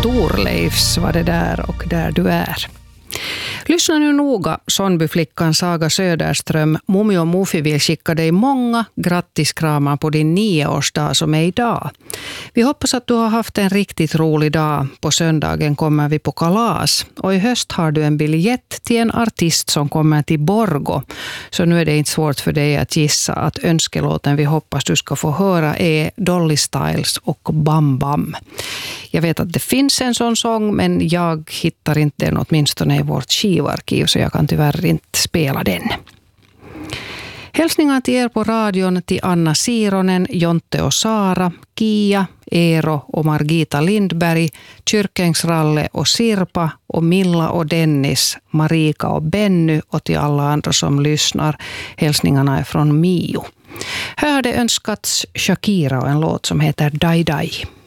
Thorleifs var det där och där du är. Lyssna nu noga, Sonnbyflickan Saga Söderström. Mummi och Mufi vill skicka dig många grattiskramar på din 9-årsdag som är idag. Vi hoppas att du har haft en riktigt rolig dag. På söndagen kommer vi på kalas. Och i höst har du en biljett till en artist som kommer till Borgå. Så nu är det inte svårt för dig att gissa att önskelåten vi hoppas du ska få höra är Dolly Styles och Bam Bam. Jag vet att det finns en sån sång, men jag hittar inte den åtminstone i vårt skivarkiv, så jag kan tyvärr inte spela den. Hälsningar till er på radion till Anna Sironen, Jonte och Sara, Kia, Eero och Margita Lindberg, Kyrkängsralle och Sirpa och Milla och Dennis, Marika och Benny och till alla andra som lyssnar. Hälsningarna är från Mio. Här har det önskats Shakira och en låt som heter Dai Dai.